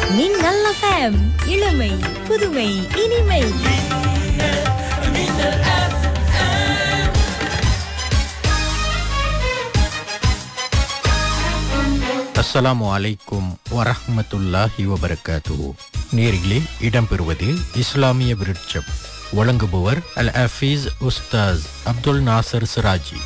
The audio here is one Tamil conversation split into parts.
மின்னல் FM இளமை புதுமை இனிமை. அஸ்ஸலாமு அலைக்கும் வரஹ்மத்துல்லாஹி வபரகாத்துஹு. நேர்களே, இடம்பெறுவது இஸ்லாமிய விருட்சம். வழங்குபவர் அல் ஹஃபீஸ் உஸ்தாஸ் அப்துல் நாசர் சிராஜி.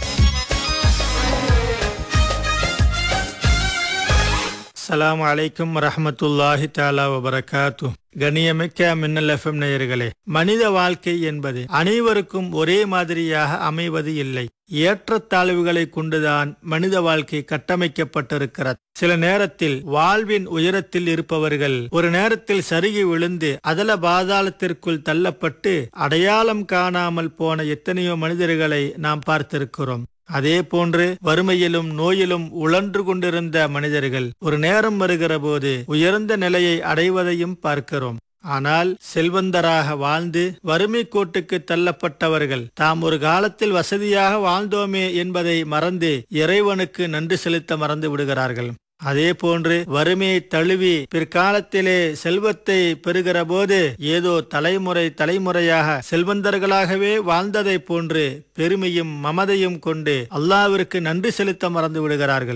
அஸ்ஸலாமு அலைக்கும் வரஹ்மத்துல்லாஹி தஆலா வபரகாத்து. கண்ணியமிக்க மின்னல் எஃப்எம் நேயர்களே, மனித வாழ்க்கை என்பது அனைவருக்கும் ஒரே மாதிரியாக அமைவது இல்லை. ஏற்றத்தாழ்வுகளை கொண்டுதான் மனித வாழ்க்கை கட்டமைக்கப்பட்டிருக்கிறது. சில நேரத்தில் வாழ்வின் உயரத்தில் இருப்பவர்கள் ஒரு நேரத்தில் சருகி விழுந்து அதல பாதாளத்திற்குள் தள்ளப்பட்டு அடையாளம் காணாமல் போன எத்தனையோ மனிதர்களை நாம் பார்த்திருக்கிறோம். அதே போன்று வறுமையிலும் நோயிலும் உழன்று கொண்டிருந்த மனிதர்கள் ஒரு நேரம் வருகிற போது உயர்ந்த நிலையை அடைவதையும் பார்க்கிறோம். ஆனால் செல்வந்தராக வாழ்ந்து வறுமை கோட்டுக்கு தள்ளப்பட்டவர்கள் தாம் ஒரு காலத்தில் வசதியாக வாழ்ந்தோமே என்பதை மறந்து இறைவனுக்கு நன்றி செலுத்த மறந்து விடுகிறார்கள். அதே போன்று வறுமையை தழுவி பிற்காலத்திலே செல்வத்தை பெறுகிற போது ஏதோ தலைமுறையாக செல்வந்தர்களாகவே வாழ்ந்ததை போன்று பெருமையும் மமதையும் கொண்டு அல்லாஹ்விற்கு நன்றி செலுத்த மறந்து விடுகிறார்கள்.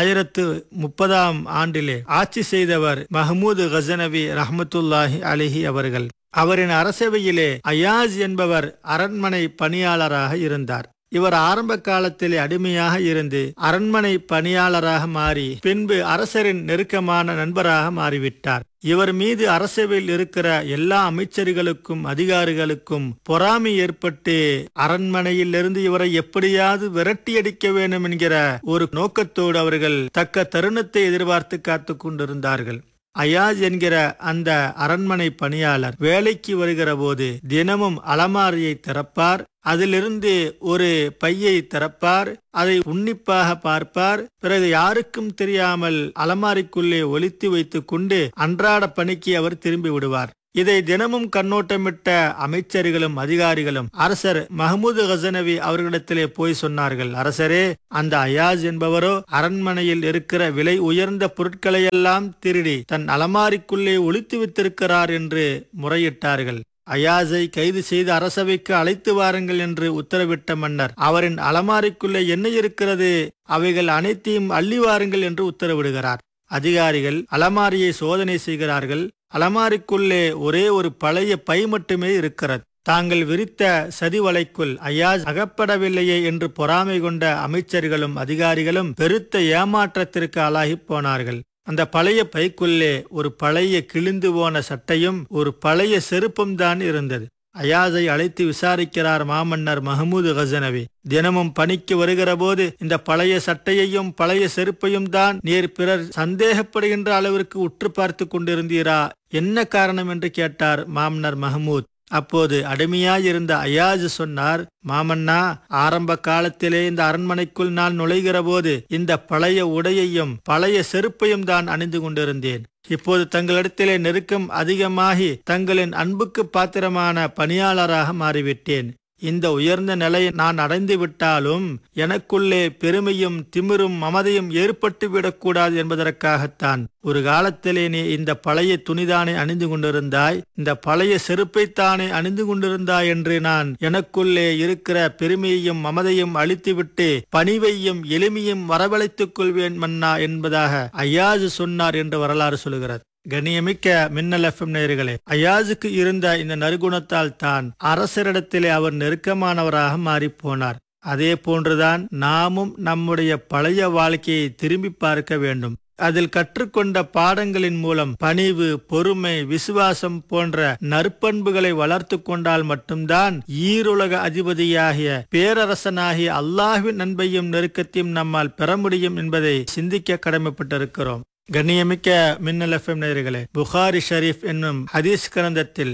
1030 ஆண்டிலே ஆட்சி செய்தவர் மஹ்மூது கஸனவி ரஹ்மத்துல்லாஹி அலைஹி அவர்கள். அவரின் அரசவையிலே அயாஸ் என்பவர் அரண்மனை பணியாளராக இருந்தார். இவர் ஆரம்ப காலத்திலே அடிமையாக இருந்து அரண்மனை பணியாளராக மாறி பின்பு அரசரின் நெருக்கமான நண்பராக மாறிவிட்டார். இவர் மீது அரசவையில் இருக்கிற எல்லா அமைச்சர்களுக்கும் அதிகாரிகளுக்கும் பொறாமை ஏற்பட்டு அரண்மனையிலிருந்து இவரை எப்படியாவது விரட்டியடிக்க வேண்டும் என்கிற ஒரு நோக்கத்தோடு அவர்கள் தக்க தருணத்தை எதிர்பார்த்து காத்து கொண்டிருந்தார்கள். அயாஸ் என்கிற அந்த அரண்மனை பணியாளர் வேலைக்கு வருகிற போது தினமும் அலமாரியை திறப்பார். அதிலிருந்து ஒரு பையை திறப்பார். அதை உன்னிப்பாக பார்ப்பார். பிறகு யாருக்கும் தெரியாமல் அலமாரிக்குள்ளே ஒளித்து வைத்துக் கொண்டு அன்றாட பணிக்கு அவர் திரும்பி விடுவார். இதை தினமும் கண்ணோட்டமிட்ட அமைச்சர்களும் அதிகாரிகளும் அரசர் மஹ்மூது கஸனவி அவர்களிடத்திலே போய் சொன்னார்கள், அரசரே, அந்த அயாஸ் என்பவரோ அரண்மனையில் இருக்கிற விலை உயர்ந்த பொருட்களையெல்லாம் திருடி தன் அலமாரிக்குள்ளே ஒளித்து வைத்திருக்கிறார் என்று முறையிட்டார்கள். அயாஸை கைது செய்து அரசவைக்கு அழைத்து வாருங்கள் என்று உத்தரவிட்ட மன்னர் அவரின் அலமாரிக்குள்ளே என்ன இருக்கிறது, அவைகள் அனைத்தையும் அள்ளி வாருங்கள் என்று உத்தரவிடுகிறார். அதிகாரிகள் அலமாரியை சோதனை செய்கிறார்கள். அலமாரிக்குள்ளே ஒரே ஒரு பழைய பை மட்டுமே இருக்கிறது. தாங்கள் விரித்த சதிவலைக்குள் அயாஸ் அகப்படவில்லையே என்று பொறாமை கொண்ட அமைச்சர்களும் அதிகாரிகளும் பெருத்த ஏமாற்றத்திற்கு ஆளாகி போனார்கள். அந்த பழைய பைக்குள்ளே ஒரு பழைய கிழிந்து போன சட்டையும் ஒரு பழைய செருப்பும் தான் இருந்தது. அயாஸை அழைத்து விசாரிக்கிறார் மாமன்னர் மஹ்மூது கஸனவி. தினமும் பணிக்கு வருகிற போது இந்த பழைய சட்டையையும் பழைய செருப்பையும் தான் நீர் பிறர் சந்தேகப்படுகின்ற அளவிற்கு உற்று பார்த்து கொண்டிருந்தீரா, என்ன காரணம் என்று கேட்டார் மாமன்னர் மஹ்மூத். அப்போது அடிமையாயிருந்த அயாஸ் சொன்னார், மாமன்னா, ஆரம்ப காலத்திலே இந்த அரண்மனைக்குள் நான் நுழைகிற போது இந்த பழைய உடையையும் பழைய செருப்பையும் தான் அணிந்து கொண்டிருந்தேன். இப்போது தங்களிடத்திலே நெருக்கம் அதிகமாகி தங்களின் அன்புக்கு பாத்திரமான பணியாளராக மாறிவிட்டேன். இந்த உயர்ந்த நிலையை நான் அடைந்து விட்டாலும் எனக்குள்ளே பெருமையும் திமிரும் மமதையும் ஏற்பட்டு விடக்கூடாது என்பதற்காகத்தான் ஒரு காலத்திலே நீ இந்த பழைய துணிதானே அணிந்து கொண்டிருந்தாய், இந்த பழைய செருப்பைத்தானே அணிந்து கொண்டிருந்தாய் என்று நான் எனக்குள்ளே இருக்கிற பெருமையையும் மமதையும் அழித்துவிட்டு பணிவையும் எளிமையும் வரவழைத்துக் கொள்வேன் மன்னா என்பதாக அயாஸ் சொன்னார் என்று வரலாறு சொல்கிறது. கண்ணியமிக்க மின்னல் எஃப்எம் நேயர்களே, அயாஸுக்கு இருந்த இந்த நற்குணத்தால் தான் அரசரிடத்திலே அவர் நெருக்கமானவராக மாறிப்போனார். அதே போன்றுதான் நாமும் நம்முடைய பழைய வாழ்க்கையை திரும்பி பார்க்க வேண்டும். அதில் கற்றுக்கொண்ட பாடங்களின் மூலம் பணிவு, பொறுமை, விசுவாசம் போன்ற நற்பண்புகளை வளர்த்து கொண்டால் மட்டும்தான் ஈருலக அதிபதியாகிய பேரரசனாகிய அல்லாஹ்வின் அன்பையும் நெருக்கத்தையும் நம்மால் பெற முடியும் என்பதை சிந்திக்க கடமைப்பட்டிருக்கிறோம். கண்ணியமிக்க மின்னல் எஃப்எம் நேயர்களே, புகாரி ஷரீஃப் என்னும் ஹதீஸ் கிரந்தத்தில்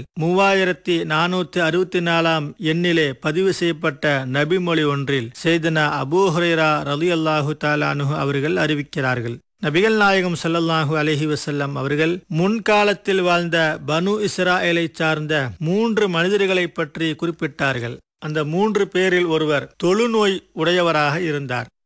3464 எண்ணிலே பதிவு செய்யப்பட்ட நபிமொழி ஒன்றில் செய்தனா அபூ ஹுரைரா ரலியல்லாஹு தஆலா அன்ஹு அவர்கள் அறிவிக்கிறார்கள். நபிகள் நாயகம் ஸல்லல்லாஹு அலைஹி வஸல்லம் அவர்கள் முன்காலத்தில் வாழ்ந்த பனு இஸ்ராயேலை சார்ந்த 3 மனிதர்களை பற்றி குறிப்பிட்டார்கள். அந்த 3 பேரில் ஒருவர் தொழுநோய் உடையவராக இருந்தார்.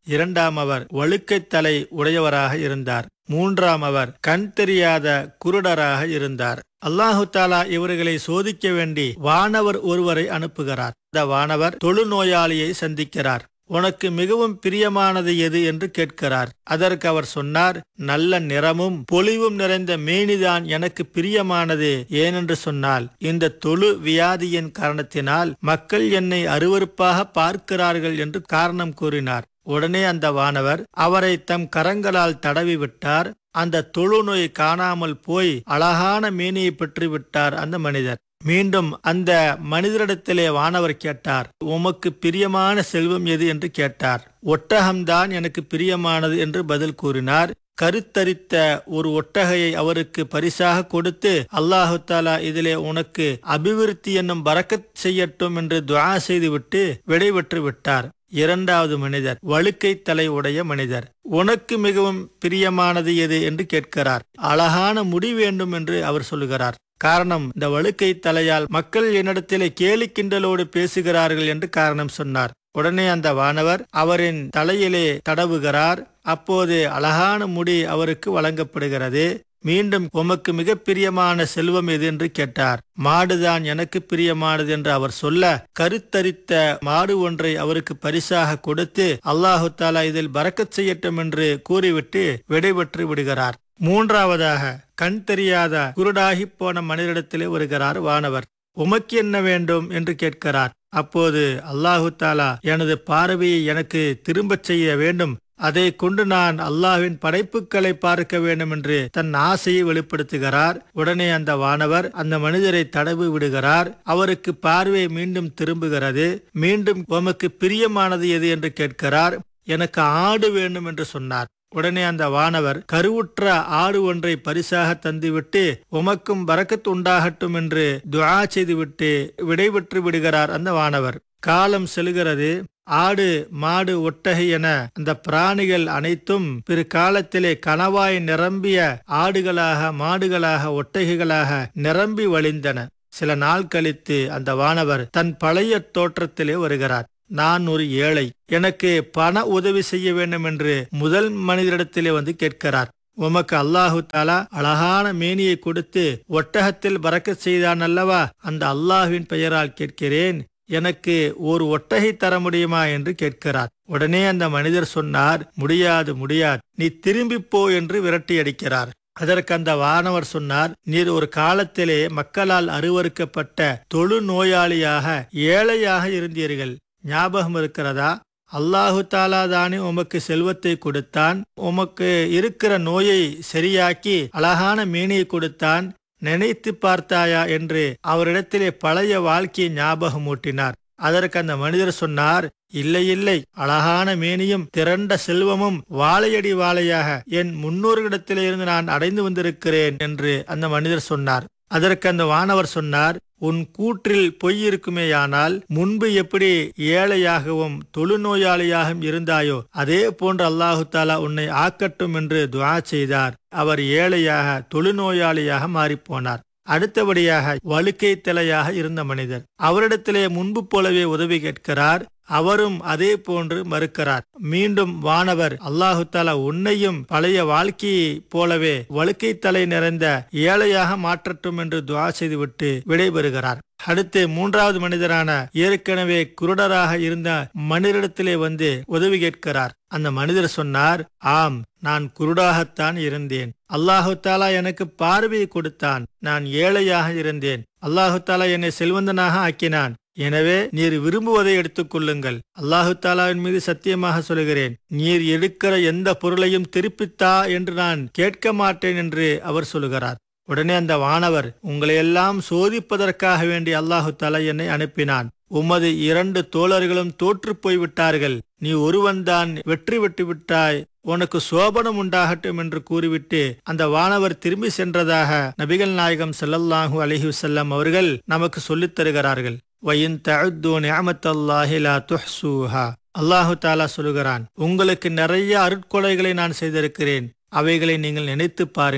இரண்டாம் அவர் வழுக்கைத் தலை உடையவராக இருந்தார். மூன்றாம் அவர் கண் தெரியாத குருடராக இருந்தார். அல்லாஹு தாலா இவர்களை சோதிக்க வேண்டி வானவர் ஒருவரை அனுப்புகிறார். இந்த வானவர் தொழுநோயாளியை சந்திக்கிறார். உனக்கு மிகவும் பிரியமானது எது என்று கேட்கிறார். அதற்கு அவர் சொன்னார், நல்ல நிறமும் பொலிவும் நிறைந்த மேனிதான் எனக்கு பிரியமானது. ஏனென்று சொன்னால், இந்த தொழு வியாதியின் காரணத்தினால் மக்கள் என்னை அருவருப்பாக பார்க்கிறார்கள் என்று காரணம் கூறினார். உடனே அந்த வானவர் அவரை தம் கரங்களால் தடவி விட்டார். அந்த தொழுநோய் காணாமல் போய் அழகான மேனியை பெற்று விட்டார் அந்த மனிதர். மீண்டும் அந்த மனிதரிடத்திலே வானவர் கேட்டார், உமக்கு பிரியமான செல்வம் எது என்று கேட்டார். ஒட்டகம்தான் எனக்கு பிரியமானது என்று பதில் கூறினார். கருத்தரித்த ஒரு ஒட்டகையை அவருக்கு பரிசாக கொடுத்து, அல்லாஹு தாலா இதிலே உனக்கு அபிவிருத்தி என்னும் பரக்கத் செய்யட்டும் என்று துஆ செய்துவிட்டு விடைபெற்று விட்டார். இரண்டாவது மனிதர் வழுக்கை தலை உடைய மனிதர். உனக்கு மிகவும் பிரியமானது எது என்று கேட்கிறார். அழகான முடி வேண்டும் என்று அவர் சொல்லுகிறார். காரணம், இந்த வழுக்கை தலையால் மக்கள் என்னிடத்திலே கேலி கிண்டலோடு பேசுகிறார்கள் என்று காரணம் சொன்னார். உடனே அந்த வானவர் அவரின் தலையிலே தடவுகிறார். அப்போது அழகான முடி அவருக்கு வழங்கப்படுகிறது. மீண்டும் உமக்கு மிக பிரியமான செல்வம் எது என்று கேட்டார். மாடுதான் எனக்கு பிரியமானது என்று அவர் சொல்ல, கருத்தரித்த மாடு ஒன்றை அவருக்கு பரிசாக கொடுத்து, அல்லாஹு தாலா இதில் பரக்கத் செய்யட்டும் என்று கூறிவிட்டு விடைபெற்று விடுகிறார். மூன்றாவதாக கண் தெரியாத குருடாகி போன மனிதரிடத்திலே வருகிறார் வானவர். உமக்கு என்ன வேண்டும் என்று கேட்கிறார். அப்போது அல்லாஹு தாலா எனது பார்வையை எனக்கு திரும்பச் செய்ய வேண்டும், அதை கொண்டு நான் அல்லாஹ்வின் படைப்புகளை பார்க்க வேண்டும் என்று தன் ஆசையை வெளிப்படுத்துகிறார். உடனே அந்த வானவர் அந்த மனிதரை தடவி விடுகிறார். அவருக்கு பார்வை மீண்டும் திரும்புகிறது. மீண்டும் உமக்கு பிரியமானது எது என்று கேட்கிறார். எனக்கு ஆடு வேண்டும் என்று சொன்னார். உடனே அந்த வானவர் கருவுற்ற ஆடு ஒன்றை பரிசாக தந்துவிட்டு, உமக்கும் பரக்கத் உண்டாகட்டும் என்று துஆ செய்துவிட்டு விடைபெற்று விடுகிறார் அந்த வானவர். காலம் செல்கிறது. ஆடு, மாடு, ஒட்டகை என அந்த பிராணிகள் அனைத்தும் பிற காலத்திலே கணவாய் நிரம்பிய ஆடுகளாக, மாடுகளாக, ஒட்டகைகளாக நிரம்பி வழிந்தன. சில நாள் கழித்து அந்த வானவர் தன் பழைய தோற்றத்திலே வருகிறார். நான் ஒரு ஏழை, எனக்கு பண உதவி செய்ய வேண்டும் என்று முதல் மனிதரிடத்திலே வந்து கேட்கிறார். உமக்கு அல்லாஹு தாலா அழகான மேனியை கொடுத்து ஒட்டகத்தில் பரக்கத் செய்தான் அல்லவா, அந்த அல்லாஹ்வின் பெயரால் கேட்கிறேன், எனக்கு ஒரு ஒட்டகை தர முடியுமா என்று கேட்கிறார். உடனே அந்த மனிதர் சொன்னார், முடியாது முடியாது, நீ திரும்பி போ என்று விரட்டி அடிக்கிறார். அதற்கு அந்த வானவர் சொன்னார், நீர் ஒரு காலத்திலே மக்களால் அருவருக்கப்பட்ட தொழு நோயாளியாக, ஏழையாக இருந்தீர்கள், ஞாபகம் இருக்கிறதா? அல்லாஹு தாலா தானே உமக்கு செல்வத்தை கொடுத்தான், உமக்கு இருக்கிற நோயை சரியாக்கி அழகான மேனியை கொடுத்தான், நினைத்து பார்த்தாயா என்று அவரிடத்திலே பழைய வாழ்க்கையை ஞாபகம் ஊட்டினார். அதற்கு அந்த மனிதர் சொன்னார், இல்லை இல்லை, அழகான மேனியும் திரண்ட செல்வமும் வாழையடி வாழையாக என் முன்னோர்களிடத்திலிருந்து நான் அடைந்து வந்திருக்கிறேன் என்று அந்த மனிதர் சொன்னார். அதற்கு அந்த வானவர் சொன்னார், உன் கூற்றில் பொய் இருக்குமேயானால் முன்பு எப்படி ஏழையாகவும் தொழுநோயாளியாகவும் இருந்தாயோ அதே போன்று அல்லாஹு தாலா உன்னை ஆக்கட்டும் என்று துஆ செய்தார். அவர் ஏழையாக தொழுநோயாளியாக மாறிப்போனார். அடுத்தபடியாக வழுக்கை தலையாக இருந்த மனிதர், அவரிடத்திலே முன்பு போலவே உதவி கேட்கிறார். அவரும் அதே போன்று மறுக்கிறார். மீண்டும் வானவர், அல்லாஹு தாலா உன்னையும் பழைய வாழ்க்கையை போலவே வழுக்கை தலை நிறைந்த ஏழையாக மாற்றட்டும் என்று துஆ செய்துவிட்டு விடைபெறுகிறார். அடுத்து மூன்றாவது மனிதரான ஏற்கனவே குருடராக இருந்த மனிதரிடத்திலே வந்து உதவி கேட்கிறார். அந்த மனிதர் சொன்னார், ஆம், நான் குருடாகத்தான் இருந்தேன், அல்லாஹு தாலா எனக்கு பார்வையை கொடுத்தான், நான் ஏழையாக இருந்தேன், அல்லாஹு தாலா என்னை செல்வந்தனாக ஆக்கினான், எனவே நீர் விரும்புவதை எடுத்துக் கொள்ளுங்கள், அல்லாஹு தாலாவின் மீது சத்தியமாக சொல்கிறேன், நீர் எடுக்கிற எந்த பொருளையும் திருப்பித்தா என்று நான் கேட்க மாட்டேன் என்று அவர் சொல்லுகிறார். உடனே அந்த வானவர், உங்களையெல்லாம் சோதிப்பதற்காக வேண்டி அல்லாஹு தாலா என்னை அனுப்பினான், உமது 2 தோழர்களும் தோற்று போய்விட்டார்கள், நீ ஒருவன்தான் வெற்றி பெற்று விட்டாய், உனக்கு சோபனம் உண்டாகட்டும் என்று கூறிவிட்டு அந்த வானவர் திரும்பி சென்றதாக நபிகள் நாயகம் ஸல்லல்லாஹு அலைஹி வஸல்லம் அவர்கள் நமக்கு சொல்லித் தருகிறார்கள். வயின் தஅது நிஅமத்தல்லாஹி லா துஹ்ஸூஹா, அல்லாஹு தாலா சொல்கிறான், உங்களுக்கு நிறைய அருட்கொடைகளை நான் செய்திருக்கிறேன், அவைகளை நீங்கள் நினைத்து பாருங்கள்,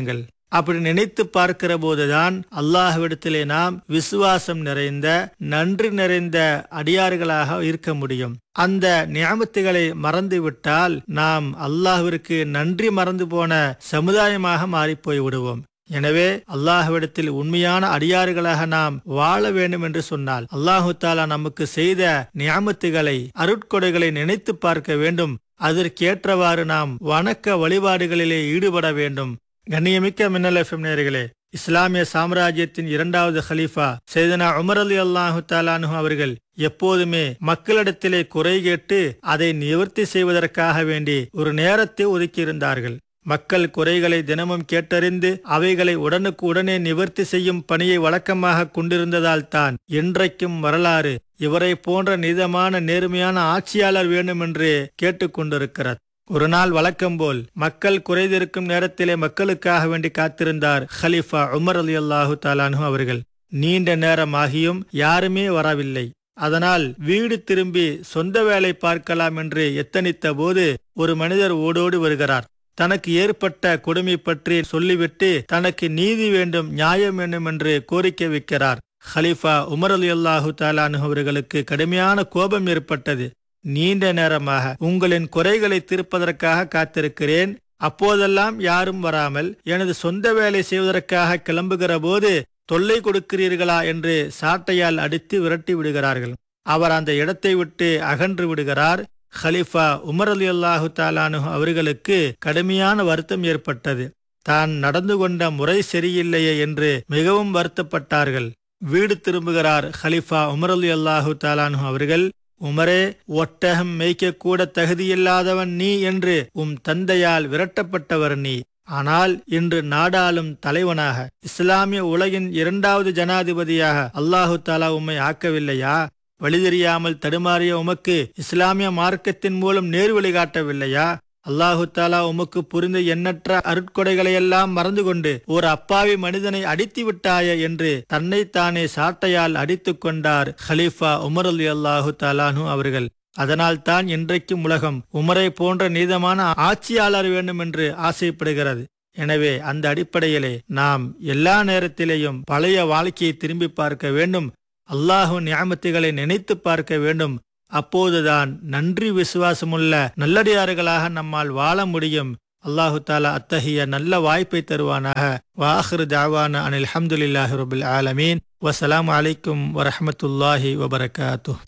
அப்படி நினைத்து பார்க்கிற போதுதான் அல்லாஹ்விடத்திலே நாம் விசுவாசம் நிறைந்த நன்றி நிறைந்த அடியார்களாக இருக்க முடியும். அந்த நியாமத்துகளை மறந்துவிட்டால் நாம் அல்லாஹ்விற்கு நன்றி மறந்து போன சமுதாயமாக மாறிப்போய் விடுவோம். எனவே அல்லாஹ்விடத்தில் உண்மையான அடியார்களாக நாம் வாழ வேண்டும் என்று சொன்னால் அல்லாஹு தாலா நமக்கு செய்த நியாமத்துகளை அருட்கொடைகளை நினைத்து பார்க்க வேண்டும். அதற்கேற்றவாறு நாம் வணக்க வழிபாடுகளிலே ஈடுபட வேண்டும். கண்ணியமிக்க மின்னல் எஃப்எம் நேயர்களே, இஸ்லாமிய சாம்ராஜ்யத்தின் இரண்டாவது ஹலீஃபா சையதுனா உமர் ரலியல்லாஹு தஆலா அன்ஹு அவர்கள் எப்போதுமே மக்களிடத்திலே குறை கேட்டு அதை நிவர்த்தி செய்வதற்காக வேண்டி ஒரு நேரத்தை ஒதுக்கியிருந்தார்கள். மக்கள் குறைகளை தினமும் கேட்டறிந்து அவைகளை உடனுக்கு உடனே நிவர்த்தி செய்யும் பணியை வழக்கமாக கொண்டிருந்ததால் தான் இன்றைக்கும் வரலாறு இவரை போன்ற நீதமான நேர்மையான ஆட்சியாளர் வேண்டும் என்று கேட்டுக்கொண்டிருக்கிறது. ஒரு நாள் வழக்கம் போல் மக்கள் குறைந்திருக்கும் நேரத்திலே மக்களுக்காக வேண்டி காத்திருந்தார் ஹலீஃபா உமர் ரலியல்லாஹு தஆலா அன்ஹு அவர்கள். நீண்ட நேரமாகியும் யாருமே வரவில்லை. அதனால் வீடு திரும்பி சொந்த வேலை பார்க்கலாம் என்று எத்தனித்த போது ஒரு மனிதர் ஓடோடி வருகிறார். தனக்கு ஏற்பட்ட கொடுமை பற்றி சொல்லிவிட்டு தனக்கு நீதி வேண்டும், நியாயம் வேண்டும் என்று கோரிக்கை வைக்கிறார். ஹலீஃபா உமர் ரலியல்லாஹு தஆலா அன்ஹு அவர்களுக்கு கடுமையான கோபம் ஏற்பட்டது. நீண்ட நேரமாக உங்களின் குறைகளை தீர்ப்பதற்காக காத்திருக்கிறேன், அப்போதெல்லாம் யாரும் வராமல் எனது சொந்த வேலை செய்வதற்காக கிளம்புகிற போது தொல்லை கொடுக்கிறீர்களா என்று சாட்டையால் அடித்து விரட்டி விடுகிறார்கள். அவர் அந்த இடத்தை விட்டு அகன்று விடுகிறார். ஹலீஃபா உமர் ரலியல்லாஹு தஆலா அன்ஹு அவர்களுக்கு கடுமையான வருத்தம் ஏற்பட்டது. தான் நடந்து கொண்ட முறை சரியில்லையே என்று மிகவும் வருத்தப்பட்டார்கள். வீடு திரும்புகிறார் ஹலீஃபா உமர் ரலியல்லாஹு தஆலா அன்ஹு அவர்கள். உமரே, ஒட்டகம் மேய்க்க கூட தகுதியில்லாதவன் நீ என்று தந்தையால் விரட்டப்பட்டவர் நீ. ஆனால் இன்று நாடாளும் தலைவனாக இஸ்லாமிய உலகின் இரண்டாவது ஜனாதிபதியாக அல்லாஹு தாலா உம்மை ஆக்கவில்லையா? வழி தெரியாமல் தடுமாறிய உமக்கு இஸ்லாமிய மார்க்கத்தின் மூலம் நேர்வழி காட்டவில்லையா? அல்லாஹு தாலா உமக்கு புரிந்த எண்ணற்ற அருட்கொடைகளையெல்லாம் மறந்து கொண்டு ஒரு அப்பாவி மனிதனை அடித்து விட்டாய என்று தன்னைத்தானே சாட்டையால் அடித்து கொண்டார் ஹலீஃபா உமர் ரலியல்லாஹு தஆலா அன்ஹு அவர்கள். அதனால் தான் இன்றைக்கும் உலகம் உமரை போன்ற நீதமான ஆட்சியாளர் வேண்டும் என்று ஆசைப்படுகிறது. எனவே அந்த அடிப்படையிலே நாம் எல்லா நேரத்திலேயும் பழைய வாழ்க்கையை திரும்பி பார்க்க வேண்டும். அல்லாஹு நியாமத்துகளை நினைத்து பார்க்க வேண்டும். அப்போதுதான் நன்றி விசுவாசமுள்ள நல்லடியார்களாக நம்மால் வாழ முடியும். அல்லாஹு தாலா அத்தகைய நல்ல வாய்ப்பை தருவானாக. வாஹிரு தஅவானா அனில் ஹம்துலில்லாஹி ரப்பில் ஆலமீன். வஸ்ஸலாமு அலைக்கும் வரஹ்மத்துல்லாஹி வபரகாத்துஹு.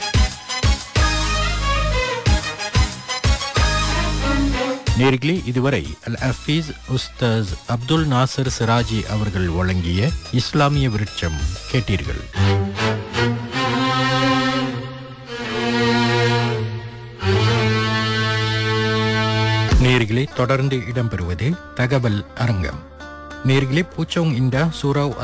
நேர்களே, இதுவரை அல் ஹஃபீஸ் உஸ்தாஸ் அப்துல் நாசர் சிராஜி அவர்கள் வழங்கிய இஸ்லாமிய விருட்சம் கேட்டீர்கள். நேர்களே, தொடர்ந்து இடம்பெறுவது தகவல் அரங்கம். நேர்களே, பூச்சோங் இண்டா சூராவ்